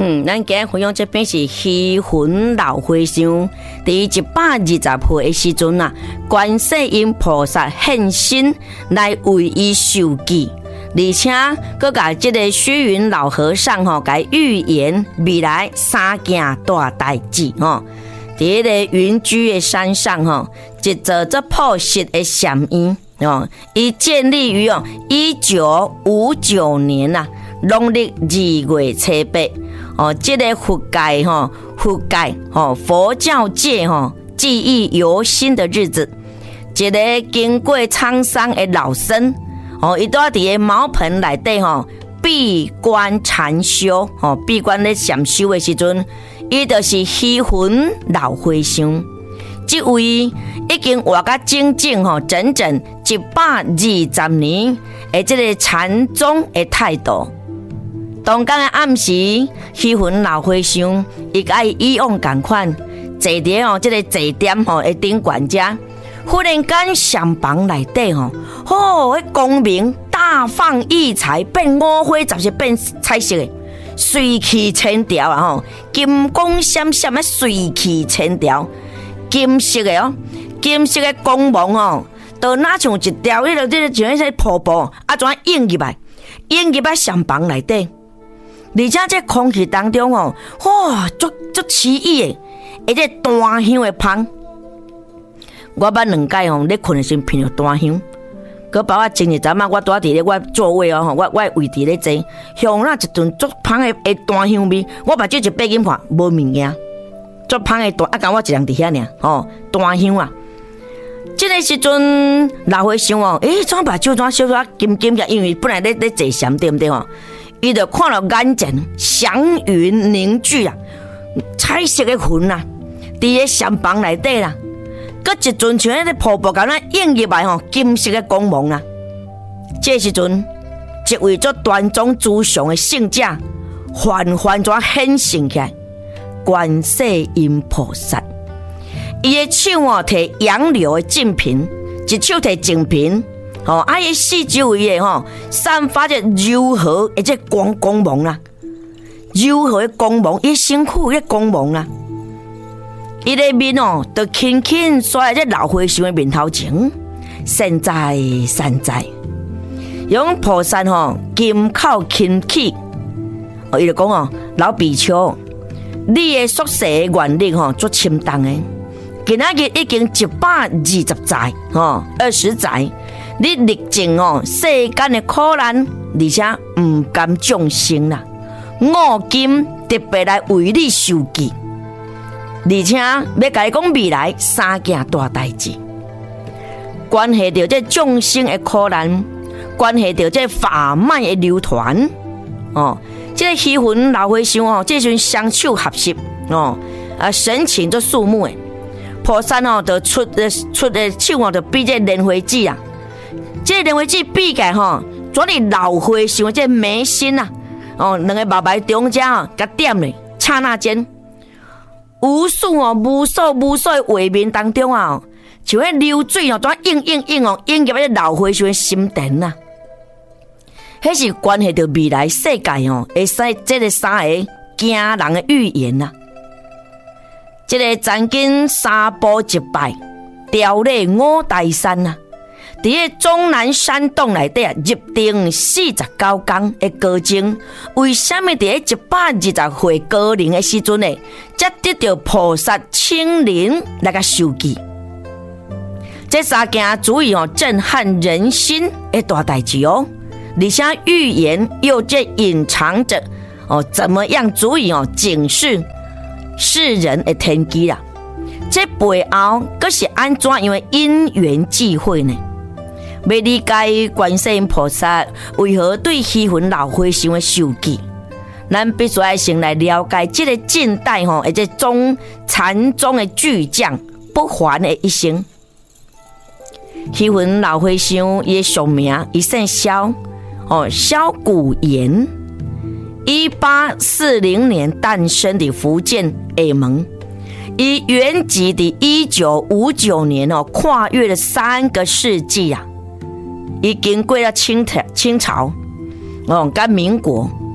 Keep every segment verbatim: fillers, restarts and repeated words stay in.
嗯，咱今日分享这篇是虚云老和尚第一百二十岁的时阵啊，观世音菩萨现身来为伊受记，而且佮甲这个虚云老和尚吼，甲预言未来三件大代志吼。伫个云居的山上吼，一座这朴实的禅院哦，伊建立于哦一九五九年啊，农历二月初八。哦，这个佛界哈，佛界哦，佛教界哈，记忆犹新的日子，一个经过沧桑的老僧哦，伊住伫个茅棚内底吼，闭关禅修哦，闭关咧禅修的时阵，伊就是虚云老和尚。这位已经活到整整吼，整整一百二十年的这个禅宗的态度。当天的暗时，虚云老和尚伊甲伊以往同款，坐伫哦，这个坐垫吼的顶管家，忽然间禅房内底吼，哦，迄光明大放异彩，变五花十色，变彩色的，水气千条啊吼，金光闪闪的水气千条，金色的哦，金色的光芒哦，都哪像一条迄个这个像迄瀑布啊，怎涌入来，涌入来禅房内底。而且这空气当中哦，哇，足足奇异的，而且檀香的香。我捌两摆哦，咧困的时候闻到檀香。佮包括前日阵啊，我住伫咧我座位哦，我我位置咧坐，香那一阵足香的的檀香味，我目睭一闭紧看，无物件，足香的檀，啊，敢我一人伫遐尔，哦，檀香啊。这个时阵老和尚哦，诶，怎目睭怎小小金金嘅，因为本来咧咧坐禅对不对吼？伊就看到眼前祥云凝聚啊，彩色的云啊，伫个禅房内底啦，佮一阵像迄个瀑布咁样映入来吼，金色的光芒啊。这时阵，一位做端庄慈祥的圣者，缓缓怎显现起来，观世音菩萨。伊的手哦摕杨柳的净瓶，一手摕净瓶。哦，啊！伊四周围的吼，散发着柔和的这光光芒啦，柔和的光芒，伊身躯的光芒啦，伊的面哦，就轻轻刷在这老和尚的面头前，善哉善哉，用菩萨吼金口轻启，哦，伊就讲哦，老比丘，你的宿世的愿力吼足深重的，今仔日已经一百二十载，吼，二十载。你历尽哦世间的苦难，而且唔甘众生啦，我今特别来为你受记，而且要甲你讲未来三件大代志，关系到这众生的苦难，关系到这法脉的流传哦。这个虚云老和尚哦，这阵双手合十哦，啊神情都肃穆的，菩萨哦就出呃出的手哦就比这莲花指啊。这个莲花指比起吼，昨日老和尚这眉心啊，哦，两个毛白中间哦，甲点咧，刹那间，无数哦，无数无数的画面当中啊，像迄流水哦，怎应应应哦，应入迄老和尚的心田啊，迄是关系到未来世界哦，会使这个三个惊人的预言啊，这个曾经三步一拜，调咧五台山啊。伫个终南山洞内底啊，入定四十九天的高僧，为什么伫个一百二十岁高龄的时阵呢，才得到菩萨亲临来个受记？这三件足以哦震撼人心的大代志哦，而且预言又这隐藏着哦，怎么样足以哦警示世人的天机啦？这背后佫是安怎样的因缘际会呢？要理解观世音菩萨为何对虚云老和尚的受记，咱必须要先来了解这个近代吼，而且中禅宗的巨匠不凡的一生。虚云老和尚伊俗名伊姓萧，哦，萧古言，一八四零年诞生的福建厦门。伊原籍的一九五九年哦，跨越了三个世纪啊。伊经过了清朝、清朝哦，跟民国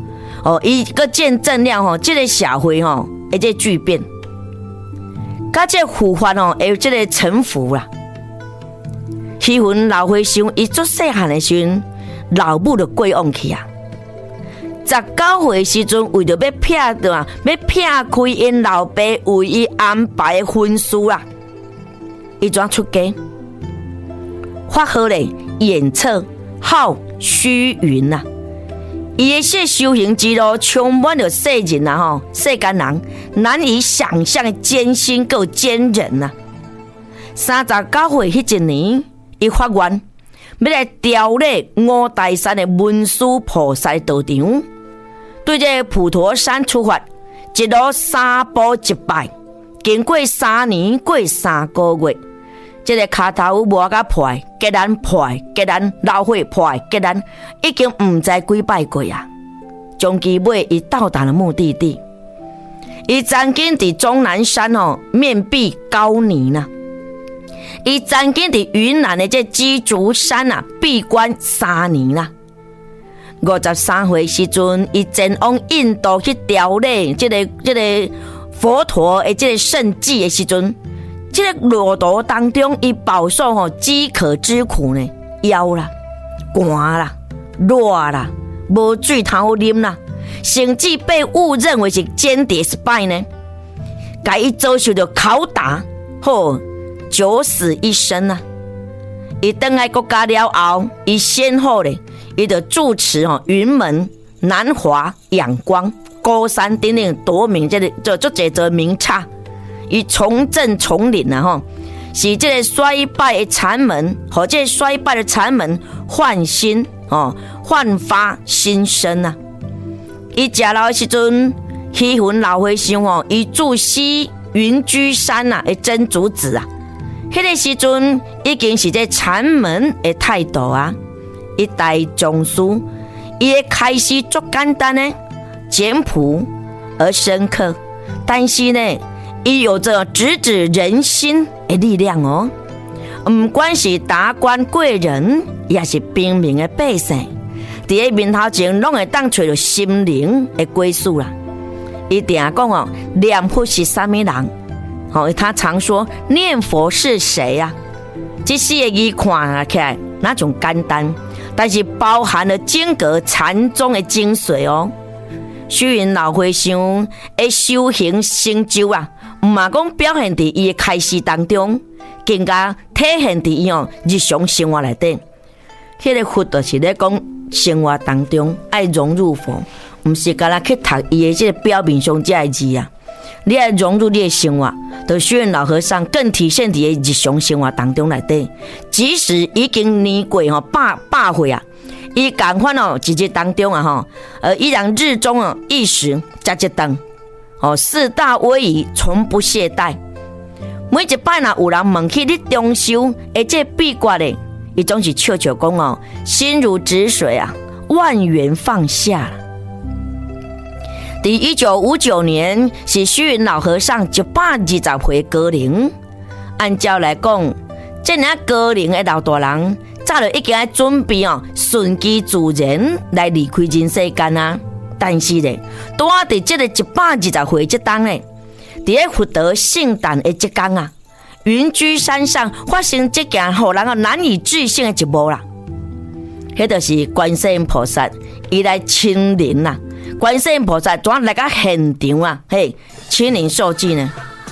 哦，伊个见证了吼，这个社会吼，一个巨变，甲这腐化吼，会有这个臣服啦。迄份老和尚伊足细汉的时阵，老母就过往去啊。十九岁时阵，为着要撇对啊，要撇开因老爸为伊安排的婚事啊，伊怎出家？发号咧，眼测好虚云呐、啊。伊的这修行之路充满着世人呐吼，世间人难以想象的艰辛够坚韧呐、啊。三十九岁迄一年，伊发愿要来调理五台山的文殊菩萨道场，对这普陀山出发，一路三步一拜，经过三年过三个月，这个脚头磨甲破，结咱破，结咱老血破，结咱已经唔知几拜过啊！终其尾，伊到达了目的地。伊曾经伫终南山哦，面壁高尼呐。伊曾经伫云南的这鸡足山啊，闭关三年啦。五十三岁时阵，伊前往印度去调理这个这个佛陀的这个圣迹的时阵，这个路途当中，伊饱受吼饥渴之苦呢，枵啦、寒啦、热啦，无水通好啉啦，甚至被误认为是间谍 spy 呢，甲伊遭受着拷打，吼。九死一生啊！伊回来国家了后，伊先后咧，伊就住持哦云门、南华、仰光、高山等等多名这个就就这则名刹，伊重振重领啊吼，使这个衰败的禅门和这个衰败的禅门焕新哦，焕发新生啊！伊食老的时阵，迄份老和尚哦，伊住西云居山啊的真祖子啊。迄个时阵已经是这禅门的态度啊，一代宗师，伊的开示足简单呢，简朴而深刻，但是呢，伊有着直指人心的力量哦。不管是达官贵人，也是平民的百姓，伫个面头前拢会当找到心灵的归宿啦。伊定讲哦，念佛是啥物人？哦，他常说念佛是谁呀、啊？这四个字看起来那种简单，但是包含了经阁禅宗的精髓哦。虚云老和尚的修行成就啊，唔嘛讲表现伫伊的开示当中，更加体现伫伊哦日常生活内底。迄、那个佛就是咧讲生活当中爱融入佛，唔是干那去读伊的这个表面上这个字啊。你要融入你的生活，就虚云老和尚更体现在日常生活当中来底。即使已经年过吼百百岁啊，伊共款哦一日当中啊吼，呃依然日中哦一时食一顿，哦四大威仪从不懈怠。每一摆若有人问起你中修的这秘诀咧，伊总是笑笑讲哦，心如止水啊，万缘放下。第一九五九年是虚云老和尚一百二十岁高龄。按照来讲，这样高龄的老大人，早就已经在准备哦，顺其自然来离开人世间啊。但是呢，拄啊伫这个一百二十岁这当呢，伫个福德圣诞的这天啊，云居山上发生这件让人难以置信的一幕啦。迄就是观世音菩萨伊来亲临啦。观世音菩萨怎来到现场啊？嘿，亲临受记呢？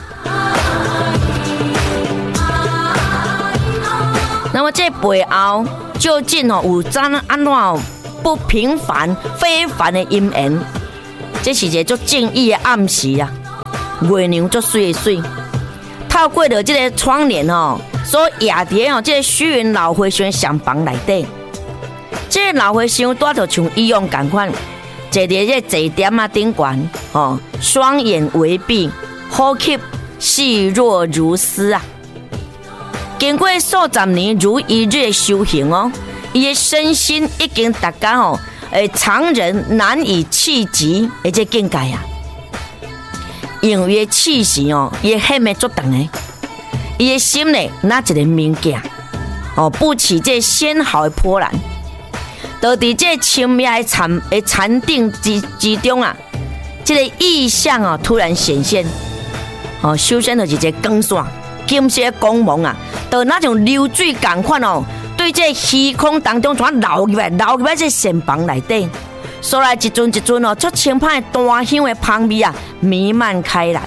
那么这背后究竟哦有怎安怎不平凡、非凡的因缘？这是一个足正义的暗示啊！月娘足水水，透过了这个窗帘哦，所压伫哦这个虚云老和尚厢房内底，这个老和尚拄着像以往同款。坐伫这坐点啊顶悬，哦，双眼微闭，呼吸细若如丝啊。经过数十年如一日的修行哦，伊的身心已经达到哦，诶，常人难以企及的这境界啊。因为气息哦，伊很会足长的，伊的心呢，那一个物件哦，不起这纤毫的波澜。 就伫这轻妙的禅的禅定之之中啊，这个意象哦突然显现。哦，首先就是一个光线，金色的光芒啊，就那种流水同款哦，对这虚空当中怎流入来，流入来这禅房内底，所来一尊一尊哦，足清芳的淡香的香味啊，弥漫开来。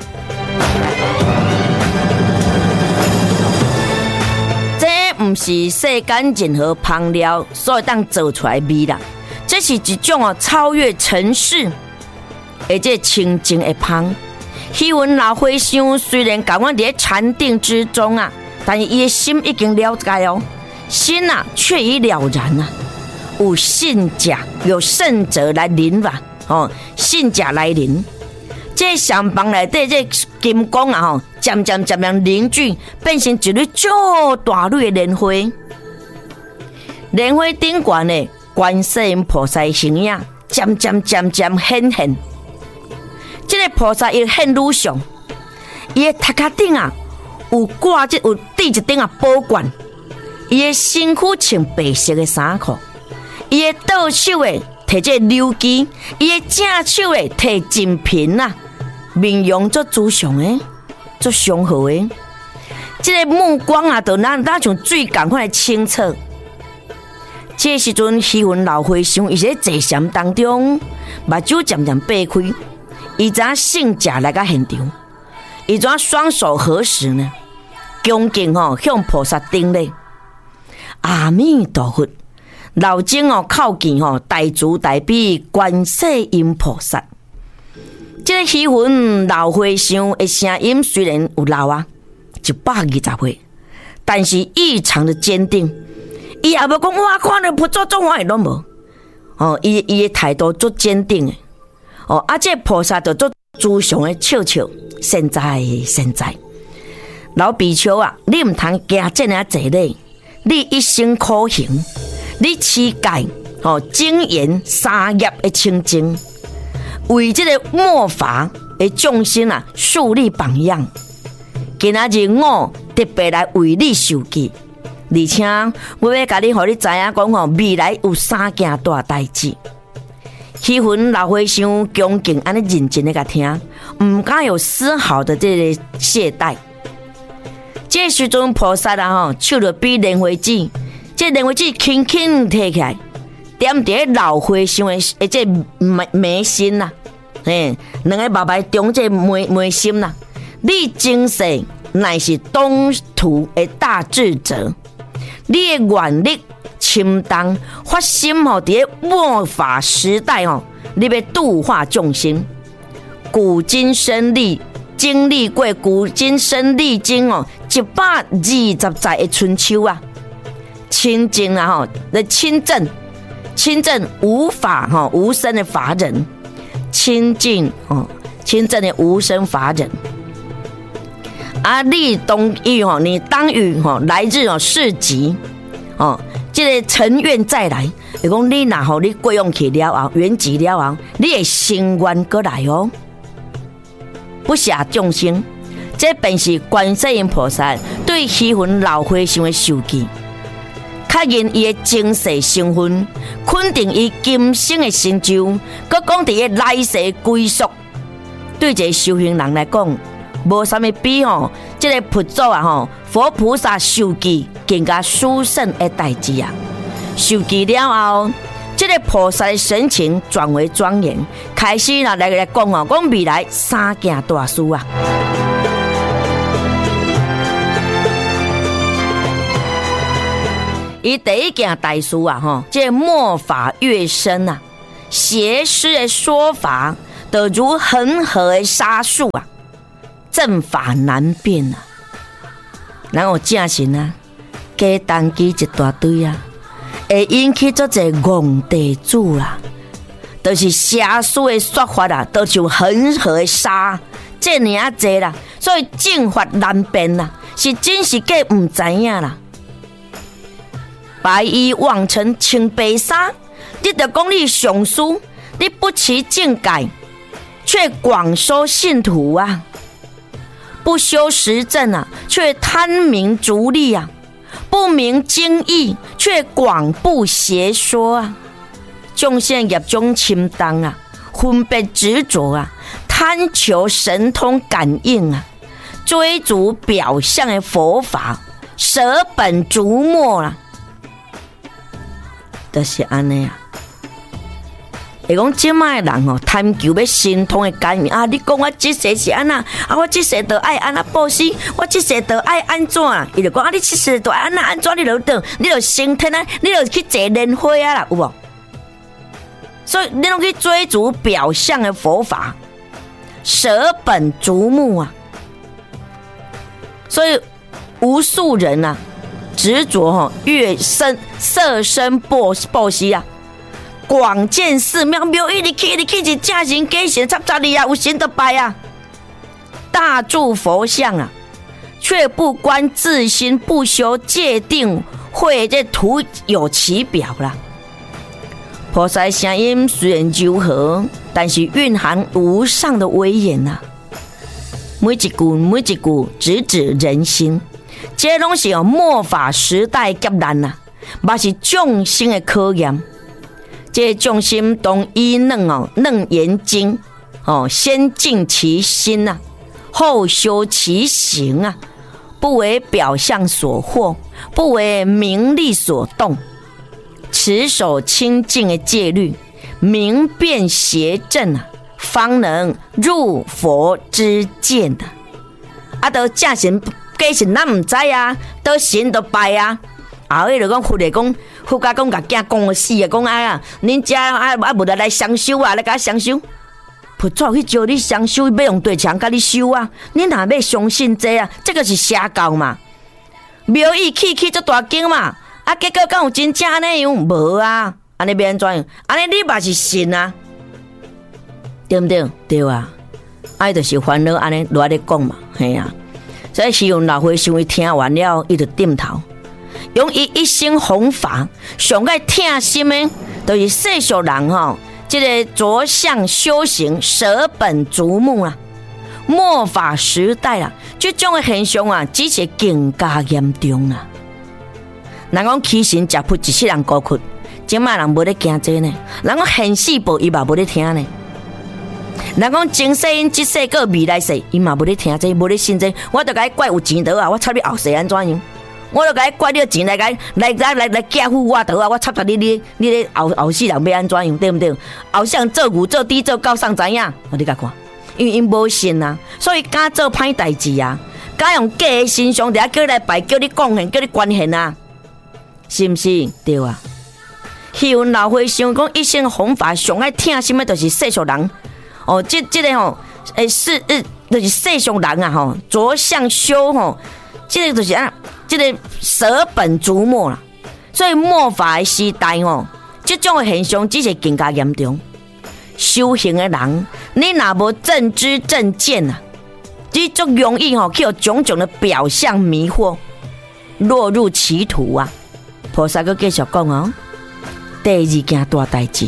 这不是世间任何香料所以当做出来的味啦，这是一种哦超越尘世，而且清净的香。希云老和尚虽然讲我在禅定之中啊，但是伊的心已经了解哦，心啊却已了然啊。有信者，有圣者来临吧，哦，信者来临。这禅房内底这金光啊，吼，渐渐渐渐凝聚，变成一蕊超大蕊的莲花。莲花顶端的观世音菩萨形影，渐渐渐渐显现。这个菩萨伊显女相，伊的头壳顶啊有挂这有戴一顶啊宝冠，伊的身躯穿白色的衫裤，伊的倒手诶摕这柳枝，伊的正手诶摕金瓶啊，面容足慈祥诶，足祥和诶。这个目光啊，就那那像水共款的清澈。这时阵，虚云老和尚伊在坐禅当中，目睭渐渐擘开。伊怎圣者来到现场？伊怎双手合十呢？恭敬吼向菩萨顶礼。阿弥陀佛！老僧哦靠近吼大慈大悲观世音菩萨。这个虚云老和尚的声音虽然有老啊，一百二十岁，但是异常的坚定。伊也无讲我看到菩萨做我拢无。哦，伊伊的态度足坚定的。哦，啊，这菩萨就做慈祥的笑笑，现在现在，老比丘啊，你唔通加这样坐礼，你一生苦行，你持戒哦精严三业的清净，为这个末法的众生啊树立榜样。今仔日我特别来为你受记，而且我要甲你，互你知影讲吼，未来有三件大代志。虚云老和尚恭敬安尼认真的甲听，唔敢有丝毫的这个懈怠。这时阵菩萨啊吼，手就比莲花指，这莲花指轻轻提起来，点伫老和尚的这眉眉心呐，嘿，两个目眉中这眉眉心呐，你精世乃是东土的大智者，你的愿力。深重发心吼，伫末法时代吼，你要度化众生。古今生历经历过古今生历经哦，一百二十载的春秋啊，清净啊吼，来亲证亲证无法吼无生的法忍，清净哦亲证的无生法忍。啊，你当遇吼，你当遇吼来日哦世极哦。这个尘愿再来，就讲你若互你过用去了后，圆寂了后，你会心愿过来哦，不下众生。这便是观世音菩萨对虚云老和尚的受记，确认伊的前世身份，肯定伊今生的成就，佮讲伫伊来世的归宿。对一个修行人来讲，无啥物比吼，这个佛祖啊吼。佛菩萨受记更加殊胜的代志啊！受记了后，这个菩萨的神情转为庄严，开始啦来来讲哦，讲未来三件大事啊！伊第一件大事啊，吼，这末法越深啊，邪师的说法，就如恒河的沙数啊，正法难辨啊！然后正神啊，加当机一大堆啊，会引起做者戆地主啦，都、就是邪术的说法啦，都像恒河的沙，这尔啊济啦，所以正法难辨啦，是真是假唔知影啦。白衣妄称穿白纱，你着讲你上师，你不持正戒，却广收信徒啊！不修实证啊，却贪名逐利啊！ 不明经义，却广布邪说啊！众生业中侵当啊，分别执着啊，贪求神通感应啊，追逐表象的佛法，舍本逐末啊，就是安尼啊。会讲即卖人哦，贪求要神通的感应啊！你讲我即世是安那啊？我即世就爱安那布施，我即世就爱安怎？伊就讲啊，你即世就爱安那安怎？你就等，你就升天啊，你就去坐莲花啊啦，有无？所以你拢去追逐表象的佛法，舍本逐末啊！所以无数人啊，执着吼越深色身布布施啊。广建寺庙，庙一直去，一直去是假神假神，插插里啊，有神就拜啊。大筑佛像啊，却不观自心，不修戒定慧，这徒有其表啦。菩萨声音虽然柔和，但是蕴含无上的威严呐、啊。每一句每一句直指人心，这拢是有末法时代劫难呐、啊，也是众生的考验。这众生当依嫩哦，嫩言经哦，先静其心啊，后修其行啊，不为表象所惑，不为名利所动，持守清净的戒律，明辨邪正啊，方能入佛之见的。啊，都假神假神，咱唔知啊，都神都拜啊。后尾就讲佛嚟讲，佛家讲甲囝讲死啊，讲哎呀，恁家啊啊无来来相修啊，来甲相修。佛祖去招你相修，要用对枪甲你修啊！恁若要相信这啊，这个是邪教嘛？庙宇起起足大间嘛，啊结果敢有真正安尼样？无啊，安尼要安怎样？安尼你嘛是信啊？对不对？对啊，爱就是烦恼安尼落来讲嘛，系啊。所以希望老和尚伊听完了，伊就点头。用伊一生弘法，上爱疼心的，就是世俗人吼，这个着相修行，舍本逐末啊，末法时代啦，这种的现象啊，只是更加严重啦。人讲起神食噗一世人孤屈，今麦人无咧惊这呢。人讲现世报伊嘛无咧听呢。人讲前世因即世个未来世，伊嘛无咧听这，无咧信这。我就该怪有钱得啊，我插你后世安怎样？我就该怪你钱来来来来来来嫁付我得啊！我插插你你你咧后后世人要安怎样？对不对？后世人做牛做猪做狗上知影？我你甲看，因为因无信啊，所以敢做歹代志啊，敢用假的神像，底下叫你来拜，叫你贡献，叫你捐献啊，是不是？对啊。希望老和尚讲一生弘法，上爱听什么就是世俗人哦，这这个吼，诶是呃，就是世俗人啊吼，着相修吼，这个就是啊。这个舍本逐末啦，所以末法的时代哦，这种的现象只是更加严重。修行的人，你若无正知正见啊，你就容易吼去有种种的表象迷惑，落入歧途啊。菩萨佮继续讲哦，第二件大代志。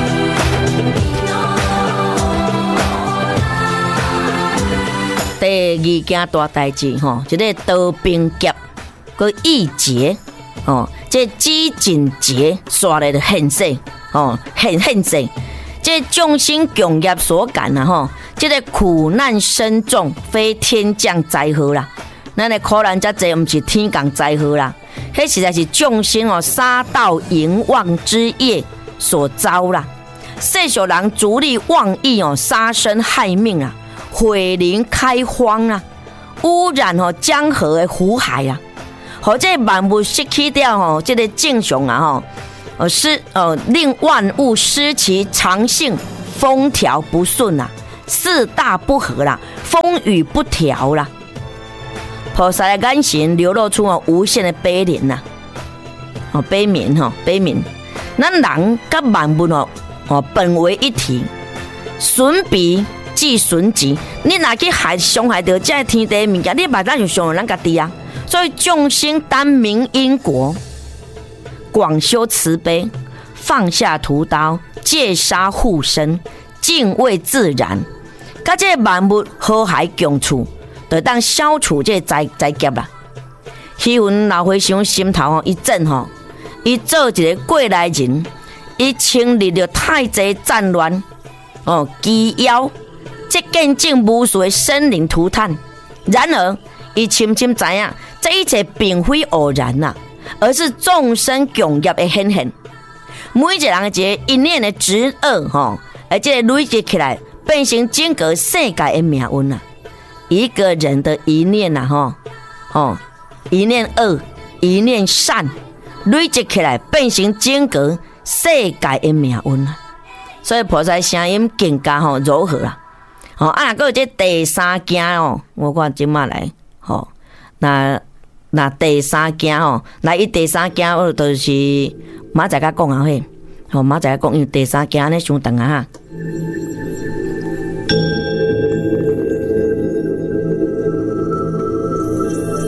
第二件大代志吼，一个刀兵劫。个义劫哦，这机警劫刷来的很势哦，很很势。这众生共业所感啊吼，这个苦难深重，非天降灾祸啦。咱的苦难遮济，唔是天降灾祸啦，迄实在是众生哦杀盗淫妄之业所遭啦。世俗人逐利妄意哦，杀生害命啊，毁林开荒啊，污染哦江河的湖海啊。或者万物失去掉吼，这个正常啊吼，呃失呃令万物失其常性，风调不顺啦，四大不和啦，风雨不调啦。菩萨的眼神流露出哦无限的悲怜呐，哦悲悯吼悲悯。咱人跟万物哦哦本为一体，损彼即损己。你若去害伤害到这天地物件，你嘛咱就伤害咱家己啊。所以众生单明因果，广修慈悲，放下屠刀，戒杀护身，敬畏自然，甲这万物和谐共处，就当消除这灾灾劫啦。 虚云老和尚心头吼一震吼，伊做一个过来人，伊经历了太济战乱哦，饥枵，这见证无数的生灵涂炭。然而，伊深深知影，这一切并非偶然呐、啊，而是众生共业的显现。每一个人一个一念的执恶吼，而且累积起来，变成整个世界的命运啊！一个人的一念呐、啊，吼，哦，一念恶，一念善，累积起来，变成整个世界的命运啊！所以菩萨声音更加吼柔和啊！哦，啊，还有这第三件哦，我看即马来，吼、哦，那那第三件哦，那伊第三件我就是明仔甲讲啊嘿，吼、哦，明仔甲讲，因为第三件呢伤长啊哈。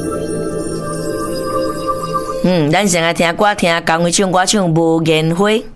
嗯，咱先来听歌，听江蕙唱，我唱无言花。